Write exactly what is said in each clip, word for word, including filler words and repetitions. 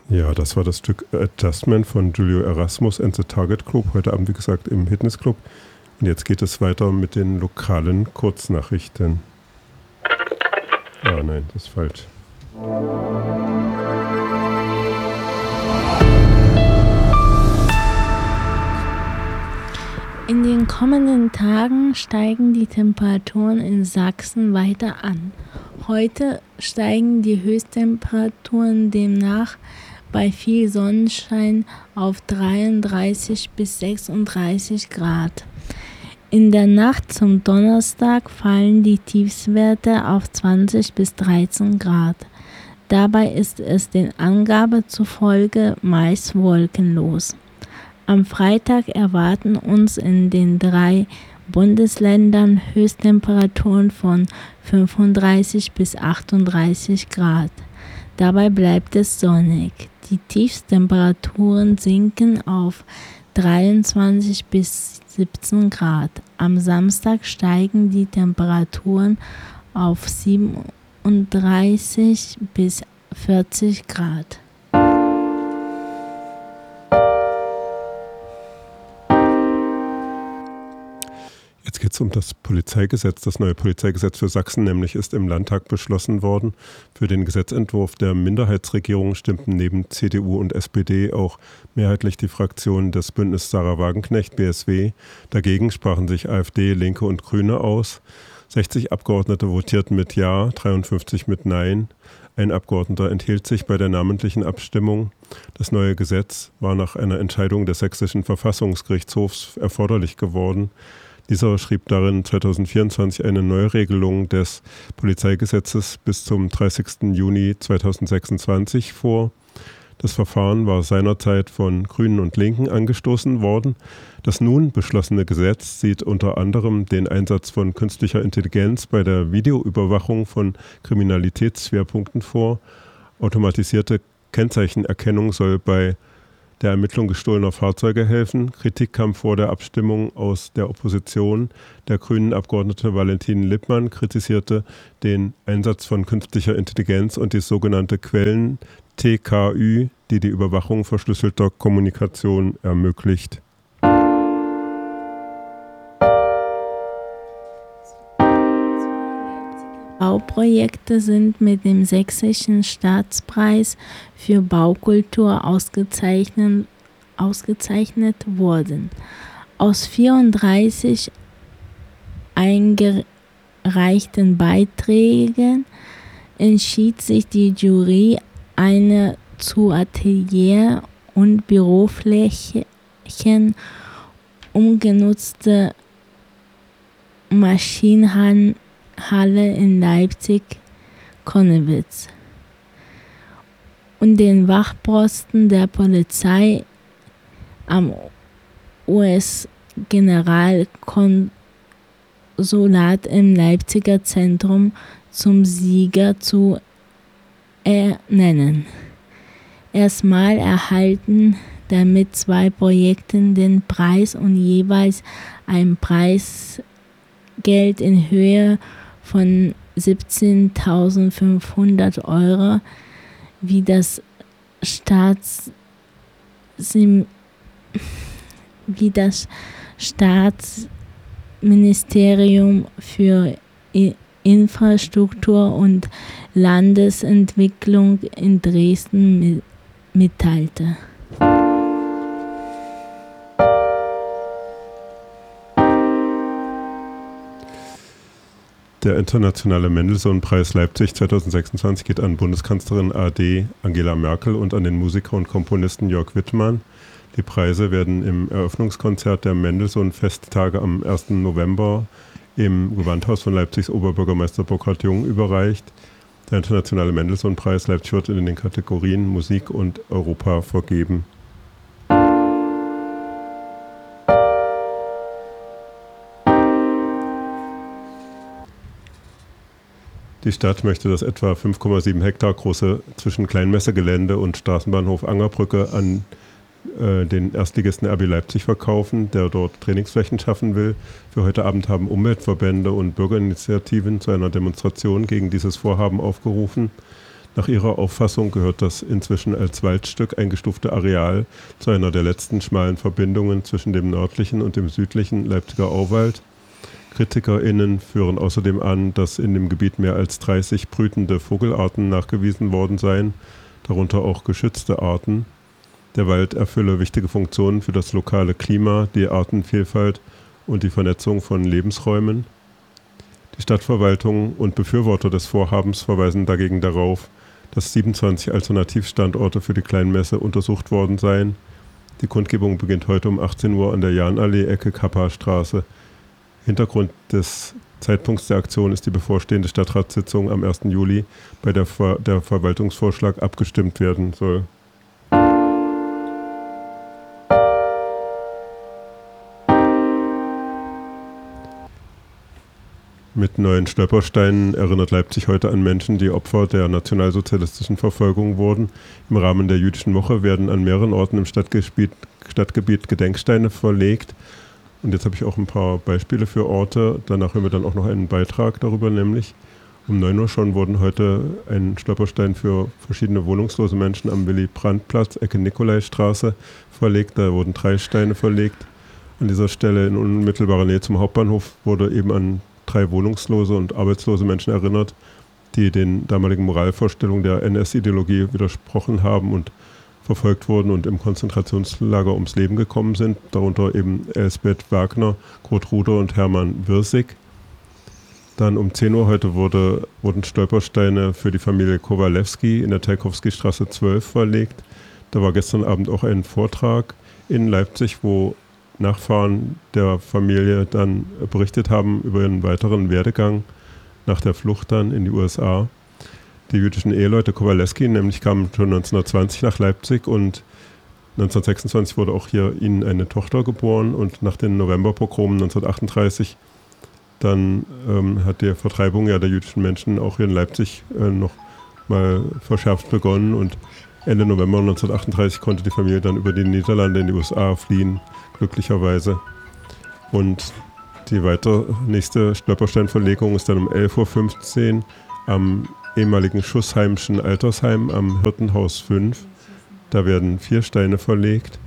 Ja, das war das Stück Adjustment von Julio Erasmus and the Target Group, heute Abend wie gesagt im Hitness Club. Und jetzt geht es weiter mit den lokalen Kurznachrichten. Ah nein, das ist falsch. In den kommenden Tagen steigen die Temperaturen in Sachsen weiter an. Heute steigen die Höchsttemperaturen demnach bei viel Sonnenschein auf dreiunddreißig bis sechsunddreißig Grad. In der Nacht zum Donnerstag fallen die Tiefstwerte auf zwanzig bis dreizehn Grad. Dabei ist es den Angaben zufolge meist wolkenlos. Am Freitag erwarten uns in den drei Bundesländern Höchsttemperaturen von fünfunddreißig bis achtunddreißig Grad. Dabei bleibt es sonnig. Die Tiefsttemperaturen sinken auf dreiundzwanzig bis siebzehn Grad. Am Samstag steigen die Temperaturen auf siebenunddreißig bis vierzig Grad. Jetzt geht es um das Polizeigesetz. Das neue Polizeigesetz für Sachsen nämlich ist im Landtag beschlossen worden. Für den Gesetzentwurf der Minderheitsregierung stimmten neben C D U und S P D auch mehrheitlich die Fraktionen des Bündnis Sarah Wagenknecht, B S W. Dagegen sprachen sich AfD, Linke und Grüne aus. sechzig Abgeordnete votierten mit Ja, dreiundfünfzig mit Nein. Ein Abgeordneter enthielt sich bei der namentlichen Abstimmung. Das neue Gesetz war nach einer Entscheidung des Sächsischen Verfassungsgerichtshofs erforderlich geworden. Dieser schrieb darin zweitausendvierundzwanzig eine Neuregelung des Polizeigesetzes bis zum dreißigsten Juni zweitausendsechsundzwanzig vor. Das Verfahren war seinerzeit von Grünen und Linken angestoßen worden. Das nun beschlossene Gesetz sieht unter anderem den Einsatz von künstlicher Intelligenz bei der Videoüberwachung von Kriminalitätsschwerpunkten vor. Automatisierte Kennzeichenerkennung soll bei der Ermittlung gestohlener Fahrzeuge helfen. Kritik kam vor der Abstimmung aus der Opposition. Der grünen Abgeordnete Valentin Lippmann kritisierte den Einsatz von künstlicher Intelligenz und die sogenannte Quellen-T K Ü, die die Überwachung verschlüsselter Kommunikation ermöglicht. Bauprojekte sind mit dem Sächsischen Staatspreis für Baukultur ausgezeichnet, ausgezeichnet worden. Aus vierunddreißig eingereichten Beiträgen entschied sich die Jury, eine zu Atelier- und Büroflächen umgenutzte Maschinenhalle Halle in Leipzig-Konnewitz und den Wachposten der Polizei am U S-Generalkonsulat im Leipziger Zentrum zum Sieger zu ernennen. Erstmal erhalten damit zwei Projekte den Preis und jeweils ein Preisgeld in Höhe von siebzehntausendfünfhundert Euro, wie das Staats wie das Staatsministerium für Infrastruktur und Landesentwicklung in Dresden mitteilte. Der Internationale Mendelssohn-Preis Leipzig zweitausendsechsundzwanzig geht an Bundeskanzlerin A D Angela Merkel und an den Musiker und Komponisten Jörg Wittmann. Die Preise werden im Eröffnungskonzert der Mendelssohn-Festtage am ersten November im Gewandhaus von Leipzigs Oberbürgermeister Burkhard Jung überreicht. Der Internationale Mendelssohn-Preis Leipzig wird in den Kategorien Musik und Europa vergeben. Die Stadt möchte das etwa fünf Komma sieben Hektar große zwischen Kleinmessegelände und Straßenbahnhof Angerbrücke an äh, den Erstligisten R B Leipzig verkaufen, der dort Trainingsflächen schaffen will. Für heute Abend haben Umweltverbände und Bürgerinitiativen zu einer Demonstration gegen dieses Vorhaben aufgerufen. Nach ihrer Auffassung gehört das inzwischen als Waldstück eingestufte Areal zu einer der letzten schmalen Verbindungen zwischen dem nördlichen und dem südlichen Leipziger Auwald. KritikerInnen führen außerdem an, dass in dem Gebiet mehr als dreißig brütende Vogelarten nachgewiesen worden seien, darunter auch geschützte Arten. Der Wald erfülle wichtige Funktionen für das lokale Klima, die Artenvielfalt und die Vernetzung von Lebensräumen. Die Stadtverwaltung und Befürworter des Vorhabens verweisen dagegen darauf, dass siebenundzwanzig Alternativstandorte für die Kleinmesse untersucht worden seien. Die Kundgebung beginnt heute um achtzehn Uhr an der Jahnallee, Ecke Kappa-Straße. Hintergrund des Zeitpunkts der Aktion ist die bevorstehende Stadtratssitzung am ersten Juli, bei der Ver- der Verwaltungsvorschlag abgestimmt werden soll. Mit neuen Stolpersteinen erinnert Leipzig heute an Menschen, die Opfer der nationalsozialistischen Verfolgung wurden. Im Rahmen der Jüdischen Woche werden an mehreren Orten im Stadtgebiet, Stadtgebiet Gedenksteine verlegt. Und jetzt habe ich auch ein paar Beispiele für Orte. Danach hören wir dann auch noch einen Beitrag darüber, nämlich um neun Uhr schon wurden heute ein Stolperstein für verschiedene wohnungslose Menschen am Willy-Brandt-Platz, Ecke Nikolaistraße, verlegt. Da wurden drei Steine verlegt. An dieser Stelle in unmittelbarer Nähe zum Hauptbahnhof wurde eben an drei wohnungslose und arbeitslose Menschen erinnert, die den damaligen Moralvorstellungen der N S-Ideologie widersprochen haben und verfolgt wurden und im Konzentrationslager ums Leben gekommen sind, darunter eben Elsbeth Wagner, Kurt Ruder und Hermann Wirsig. Dann um zehn Uhr heute wurde, wurden Stolpersteine für die Familie Kowalewski in der Tchaikovsky-Straße zwölf verlegt. Da war gestern Abend auch ein Vortrag in Leipzig, wo Nachfahren der Familie dann berichtet haben über ihren weiteren Werdegang nach der Flucht dann in die U S A. Die jüdischen Eheleute Kowalewski nämlich kamen schon neunzehnhundertzwanzig nach Leipzig und neunzehnhundertsechsundzwanzig wurde auch hier ihnen eine Tochter geboren und nach den Novemberpogromen neunzehnhundertachtunddreißig dann ähm, hat die Vertreibung ja der jüdischen Menschen auch hier in Leipzig äh, noch mal verschärft begonnen und Ende November neunzehnhundertachtunddreißig konnte die Familie dann über die Niederlande in die U S A fliehen, glücklicherweise. Und die weitere nächste Stolpersteinverlegung ist dann um elf Uhr fünfzehn am ehemaligen Schussheimschen Altersheim am Hirtenhaus fünf. Da werden vier Steine verlegt.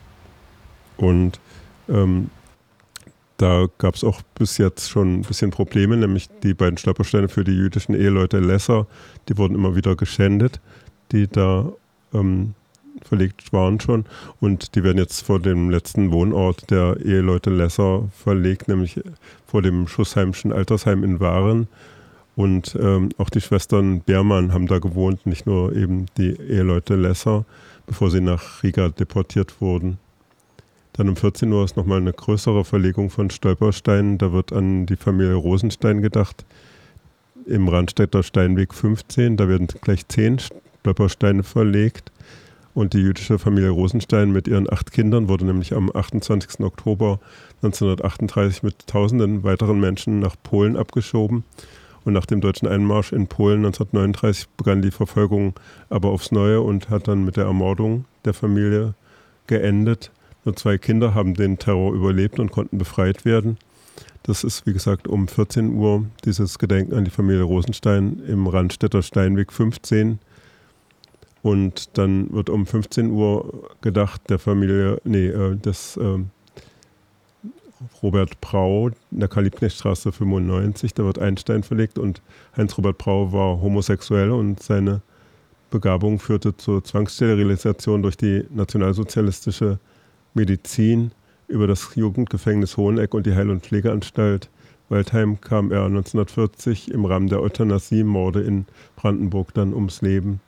Und ähm, da gab es auch bis jetzt schon ein bisschen Probleme, nämlich die beiden Stolpersteine für die jüdischen Eheleute Lesser, die wurden immer wieder geschändet, die da ähm, verlegt waren schon. Und die werden jetzt vor dem letzten Wohnort der Eheleute Lesser verlegt, nämlich vor dem Schussheimschen Altersheim in Waren. Und ähm, auch die Schwestern Beermann haben da gewohnt, nicht nur eben die Eheleute Lesser, bevor sie nach Riga deportiert wurden. Dann um vierzehn Uhr ist nochmal eine größere Verlegung von Stolpersteinen. Da wird an die Familie Rosenstein gedacht, im Randstädter Steinweg fünfzehn. Da werden gleich zehn Stolpersteine verlegt. Und die jüdische Familie Rosenstein mit ihren acht Kindern wurde nämlich am achtundzwanzigsten Oktober neunzehnhundertachtunddreißig mit tausenden weiteren Menschen nach Polen abgeschoben. Und nach dem deutschen Einmarsch in Polen neunzehnhundertneununddreißig begann die Verfolgung aber aufs Neue und hat dann mit der Ermordung der Familie geendet. Nur zwei Kinder haben den Terror überlebt und konnten befreit werden. Das ist, wie gesagt, um vierzehn Uhr dieses Gedenken an die Familie Rosenstein im Randstädter Steinweg fünfzehn. Und dann wird um fünfzehn Uhr gedacht der Familie, nee, äh, des äh, Robert Brau in der Karl-Liebknecht-Straße fünfundneunzig. Da wird ein Stein verlegt und Heinz-Robert Brau war homosexuell und seine Begabung führte zur Zwangssterilisation durch die nationalsozialistische Medizin. Über das Jugendgefängnis Hoheneck und die Heil- und Pflegeanstalt Waldheim kam er neunzehnhundertvierzig im Rahmen der Euthanasie-Morde in Brandenburg dann ums Leben.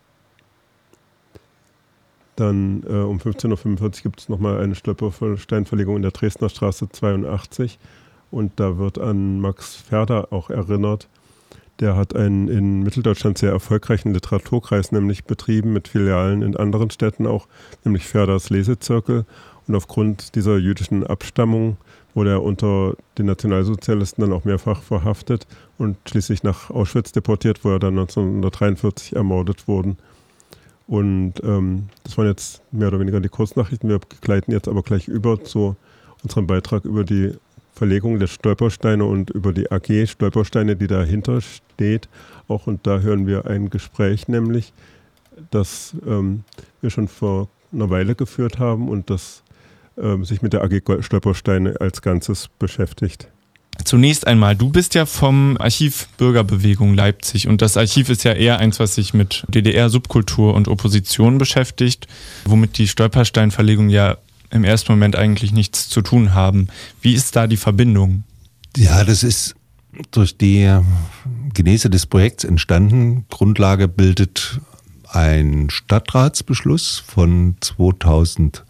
Dann äh, um fünfzehn Uhr fünfundvierzig gibt es nochmal eine Stolpersteinverlegung in der Dresdner Straße zweiundachtzig und da wird an Max Ferder auch erinnert. Der hat einen in Mitteldeutschland sehr erfolgreichen Literaturkreis nämlich betrieben mit Filialen in anderen Städten auch, nämlich Ferders Lesezirkel. Und aufgrund dieser jüdischen Abstammung wurde er unter den Nationalsozialisten dann auch mehrfach verhaftet und schließlich nach Auschwitz deportiert, wo er dann neunzehnhundertdreiundvierzig ermordet wurde. Und ähm, das waren jetzt mehr oder weniger die Kurznachrichten. Wir gleiten jetzt aber gleich über zu unserem Beitrag über die Verlegung der Stolpersteine und über die A G Stolpersteine, die dahinter steht. Auch und da hören wir ein Gespräch nämlich, das ähm, wir schon vor einer Weile geführt haben und das ähm, sich mit der A G Stolpersteine als Ganzes beschäftigt. Zunächst einmal, du bist ja vom Archiv Bürgerbewegung Leipzig und das Archiv ist ja eher eins, was sich mit D D R-Subkultur und Opposition beschäftigt, womit die Stolpersteinverlegung ja im ersten Moment eigentlich nichts zu tun haben. Wie ist da die Verbindung? Ja, das ist durch die Genese des Projekts entstanden. Grundlage bildet ein Stadtratsbeschluss von zweitausendfünf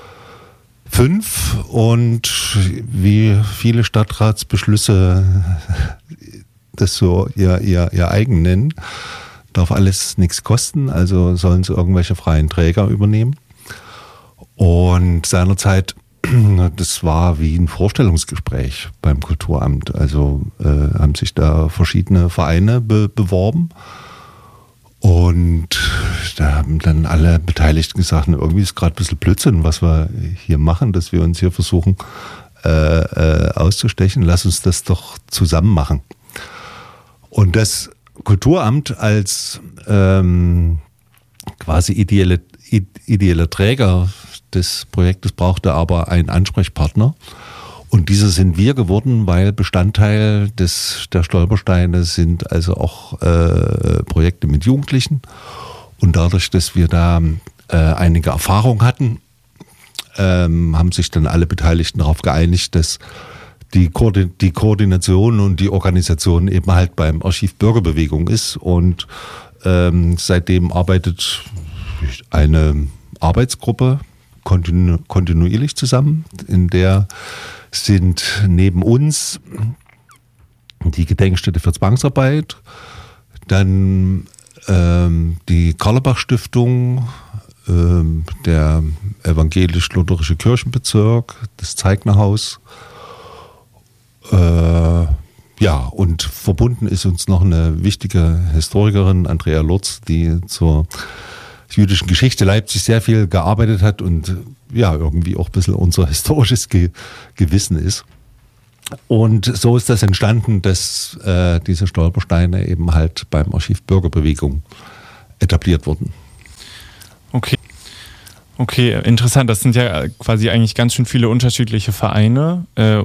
und wie viele Stadtratsbeschlüsse das so ihr, ihr, ihr eigen nennen, darf alles nichts kosten, also sollen sie irgendwelche freien Träger übernehmen. Und seinerzeit, das war wie ein Vorstellungsgespräch beim Kulturamt, also äh, haben sich da verschiedene Vereine be- beworben. Und da haben dann alle Beteiligten gesagt, irgendwie ist gerade ein bisschen Blödsinn, was wir hier machen, dass wir uns hier versuchen äh, äh, auszustechen. Lass uns das doch zusammen machen. Und das Kulturamt als ähm, quasi ideelle, ideelle Träger des Projektes brauchte aber einen Ansprechpartner. Und dieser sind wir geworden, weil Bestandteil des, der Stolpersteine sind also auch äh, Projekte mit Jugendlichen. Und dadurch, dass wir da äh, einige Erfahrung hatten, ähm, haben sich dann alle Beteiligten darauf geeinigt, dass die, Koordin- die Koordination und die Organisation eben halt beim Archiv Bürgerbewegung ist. Und ähm, seitdem arbeitet eine Arbeitsgruppe kontinu- kontinuierlich zusammen, in der sind neben uns die Gedenkstätte für Zwangsarbeit, dann ähm, die Karlebach-Stiftung, ähm, der evangelisch-lutherische Kirchenbezirk, das Zeignerhaus. Äh, ja, und verbunden ist uns noch eine wichtige Historikerin, Andrea Lurz, die zur jüdischen Geschichte Leipzig sehr viel gearbeitet hat und ja, irgendwie auch ein bisschen unser historisches Ge- Gewissen ist. Und so ist das entstanden, dass äh, diese Stolpersteine eben halt beim Archiv Bürgerbewegung etabliert wurden. Okay. Okay, interessant. Das sind ja quasi eigentlich ganz schön viele unterschiedliche Vereine. Äh,